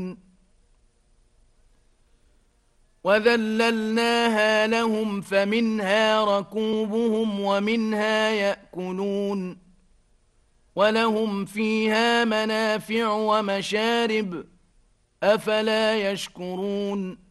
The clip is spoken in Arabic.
وذللناها لهم فمنها ركوبهم ومنها يأكلون ولهم فيها منافع ومشارب أفلا يشكرون